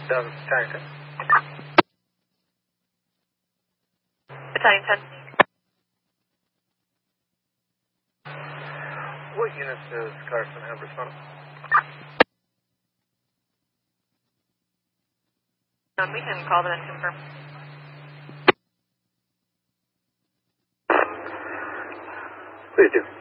Battalion 10. Battalion 10. What unit does Carson have responded? We can call them and confirm. Please do.